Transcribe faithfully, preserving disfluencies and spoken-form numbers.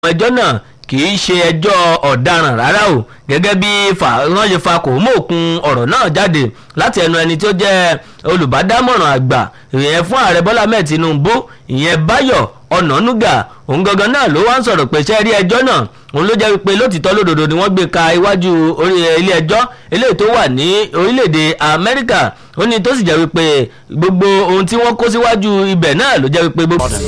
ẹjọ́ náà kì í ṣe ẹjọ́ ọ̀daràn rárá o gẹ́gẹ́ bí wọ́n ṣe fa kò mọ́ òkun ọ̀rọ̀ náà jáde láti ẹnu ẹni tó jẹ́ olùbádámọ̀ràn àgbà ìyẹn fún ààrẹ Bọ́lá Ahmed Tinubu ìyẹn Báyọ̀ Ọ̀nànúgà òun gangan náà ló wá ń sọ̀rọ̀ pé ṣe rí ẹjọ́ náà òun ló jẹ́ wípé lótìtọ́ lódodo ni wọ́n gbé ka iwájú orí ilé ẹjọ́ eléyìí tó wà ní orílẹ̀-èdè Amẹ́ríkà ó ní tó sì jẹ́ wípé gbogbo ohun tí wọ́n kó síwájú ibẹ̀ náà ló jẹ́ wípé gbogbo